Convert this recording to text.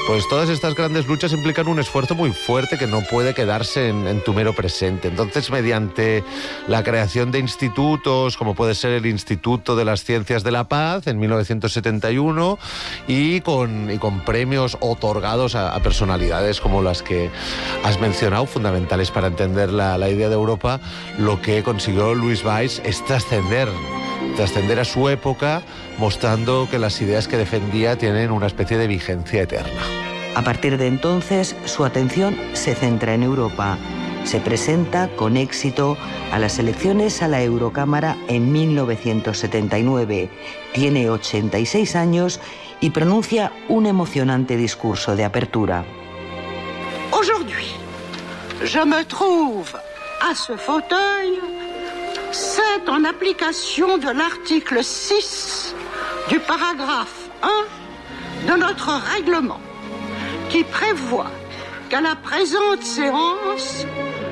pues todas estas grandes luchas implican un esfuerzo muy fuerte que no puede quedarse en tu mero presente. Entonces, mediante la creación de institutos, como puede ser el Instituto de las Ciencias de la Paz en 1971, y con premios otorgados a personalidades como las que has mencionado, fundamentales para entender la idea de Europa, lo que consiguió Louis Weiss es trascender a su época, mostrando que las ideas que defendía tienen una especie de vigencia eterna. A partir de entonces, su atención se centra en Europa. Se presenta con éxito a las elecciones a la Eurocámara en 1979. Tiene 86 años y pronuncia un emocionante discurso de apertura. Aujourd'hui, je me trouve à ce fauteuil. C'est en application de l'article 6 du paragraphe 1 de notre règlement qui prévoit qu'à la présente séance,